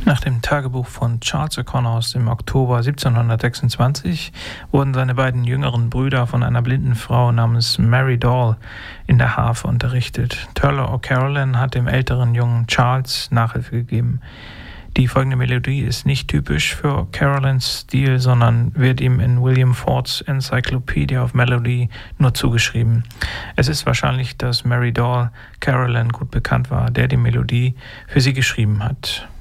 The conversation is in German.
Nach dem Tagebuch von Charles O'Connor aus dem Oktober 1726 wurden seine beiden jüngeren Brüder von einer blinden Frau namens Mary Dall in der Harfe unterrichtet. Turlough O'Carolan hat dem älteren Jungen Charles Nachhilfe gegeben. Die folgende Melodie ist nicht typisch für O'Carolans Stil, sondern wird ihm in William Fords Encyclopedia of Melody nur zugeschrieben. Es ist wahrscheinlich, dass Mary Dall Carolan gut bekannt war, der die Melodie für sie geschrieben hat.